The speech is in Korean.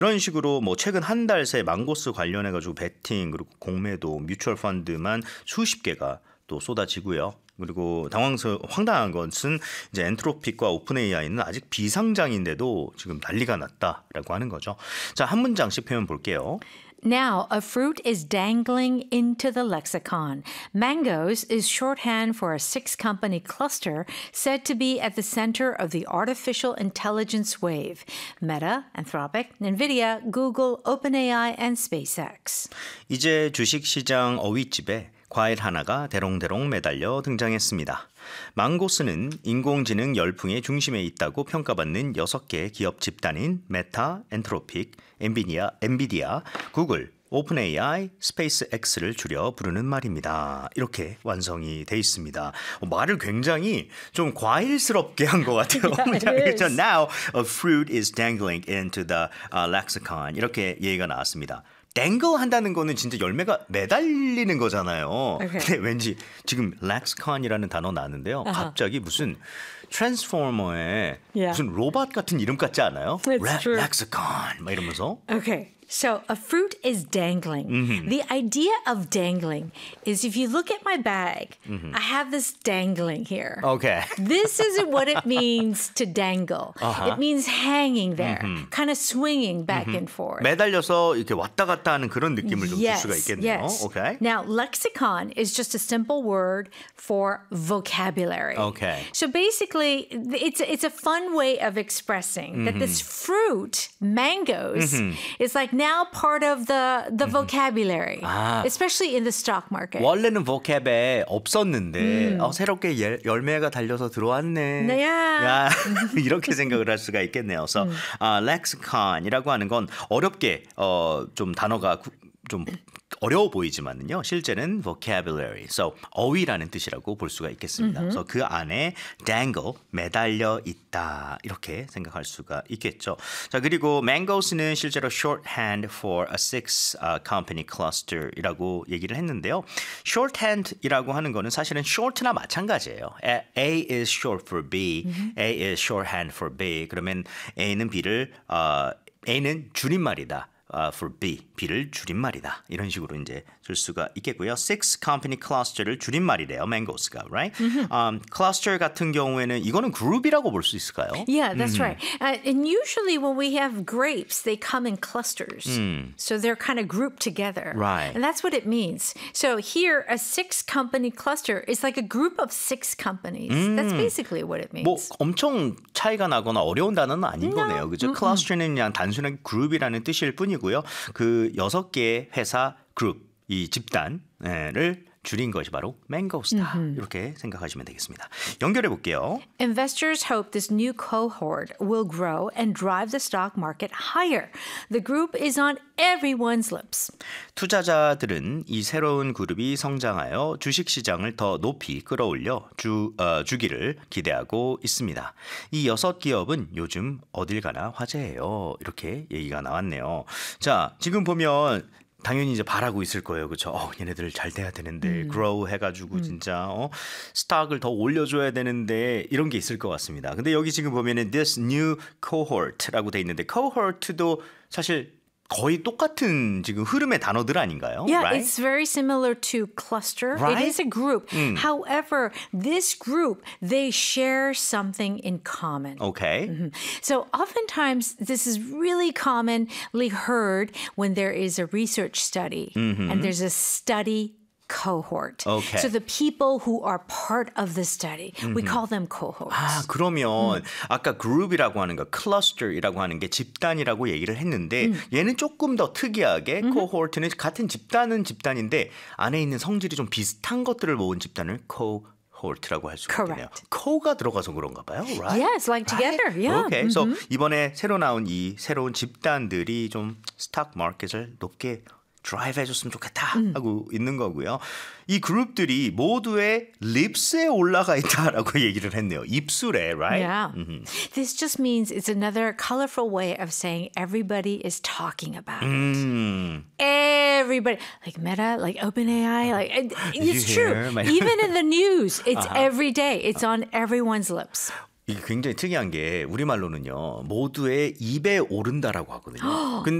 이런 식으로 뭐 최근 한 달 새 망고스 관련해가지고 베팅 그리고 공매도 뮤추얼 펀드만 수십 개가 또 쏟아지고요. 그리고 황당한 것은 이제 엔트로픽과 오픈 AI는 아직 비상장인데도 지금 난리가 났다라고 하는 거죠. 자, 한 문장씩 표현 볼게요. Now, a fruit is dangling into the lexicon. Mangoes is shorthand for a six-company cluster said to be at the center of the artificial intelligence wave. Meta, Anthropic, NVIDIA, Google, OpenAI, and SpaceX. 이제 주식시장 어윗집에 과일 하나가 대롱대롱 매달려 등장했습니다. 망고스는 인공지능 열풍의 중심에 있다고 평가받는 6개 기업 집단인 메타, 엔트로픽, 엔비디아, 구글, 오픈AI, 스페이스X를 줄여 부르는 말입니다. 이렇게 완성이 돼 있습니다. 말을 굉장히 좀 과일스럽게 한 것 같아요. Yeah, Now a fruit is dangling into the lexicon. 이렇게 얘기가 나왔습니다. dangle 한다는 거는 진짜 열매가 매달리는 거잖아요. Okay. 근데 왠지 지금 lexicon이라는 단어 나왔는데요. 갑자기 무슨 트랜스포머의 무슨 로봇 같은 이름 같지 않아요? lexicon 막 이러면서. Okay. So a fruit is dangling. Mm-hmm. The idea of dangling is if you look at my bag, I have this dangling here. Okay. This isn't what it means to dangle. It means hanging there, kind of swinging back and forth. 매달려서 이렇게 왔다 갔다 하는 그런 느낌을 좀 줄 수가 있겠네요. Yes. Okay. Now, lexicon is just a simple word for vocabulary. Okay. So basically, it's a fun way of expressing that this fruit, mangoes, is like now part of the vocabulary, especially in the stock market. 원래는 vocab에 없었는데 새롭게 열매가 달려서 들어왔네. 네. 야, 이렇게 생각을 할 수가 있겠네요. 그래서 lexicon이라고 하는 건 어렵게 좀 단어가 좀 어려워 보이지만요. 실제는 vocabulary, so 어휘라는 뜻이라고 볼 수가 있겠습니다. 그래서 그 안에 dangle, 매달려 있다 이렇게 생각할 수가 있겠죠. 자, 그리고 mangos는 실제로 shorthand for a six company cluster이라고 얘기를 했는데요. shorthand이라고 하는 거는 사실은 short나 마찬가지예요. A is short for B, A is shorthand for B. 그러면 A는 B를 A는 줄임말이다. For B, B를 줄임말이다. 이런 식으로 이제 쓸 수가 있겠고요. Six company cluster를 줄임말이래요. Mangos가, right? cluster 같은 경우에는 이거는 그룹이라고 볼 수 있을까요? Yeah, that's right. And usually when we have grapes, they come in clusters. So they're kind of grouped together. Right. And that's what it means. So here, a six-company cluster is like a group of six companies. That's basically what it means. 뭐 엄청 차이가 나거나 어려운 단어는 아닌 거네요. 그죠? cluster는 그냥 단순한 그룹이라는 뜻일 뿐이고요. 그 6개의 회사 그룹, 이 집단을 줄인 것이 바로 Mangos다. 이렇게 생각하시면 되겠습니다. 연결해 볼게요. Investors hope this new cohort will grow and drive the stock market higher. The group is on everyone's lips. 투자자들은 이 새로운 그룹이 성장하여 주식시장을 더 높이 끌어올려 주기를 기대하고 있습니다. 이 6기업은 요즘 어딜 가나 화제예요. 이렇게 얘기가 나왔네요. 자, 지금 보면 당연히 이제 바라고 있을 거예요. 그렇죠? 얘네들 잘 돼야 되는데 grow 해가지고 진짜 스탁을 더 올려줘야 되는데 이런 게 있을 것 같습니다. 근데 여기 지금 보면은 this new cohort라고 돼 있는데 cohort도 사실 거의 똑같은 지금 흐름의 단어들 아닌가요? Yeah, right? it's very similar to cluster. Right? It is a group. However, this group, they share something in common. Okay. So oftentimes, this is really commonly heard when there is a research study and there's a study cohort. Okay. So the people who are part of the study, we call them cohorts. 아, 그러면 아까 그룹이라고 하는 거, 클러스터이라고 하는 게 집단이라고 얘기를 했는데 얘는 조금 더 특이하게 코호르트는 같은 집단은 집단인데 안에 있는 성질이 좀 비슷한 것들을 모은 집단을 코호르트라고 할 수가 있겠네요. 코가 들어가서 그런가 봐요. Right? Yes, like together. Yeah. Okay. So 이번에 새로 나온 이 새로운 집단들이 좀 스탁 마켓을 높게 드라이브 해줬으면 좋겠다 하고 있는 거고요. 이 그룹들이 모두의 립스에 올라가 있다라고 얘기를 했네요. 입술에, right? Yeah. This just means it's another colorful way of saying everybody is talking about it. Everybody, like Meta, like OpenAI, like it's true. Even in the news, it's every day. It's on everyone's lips. 이게 굉장히 특이한 게 우리말로는요. 모두의 입에 오른다라고 하거든요.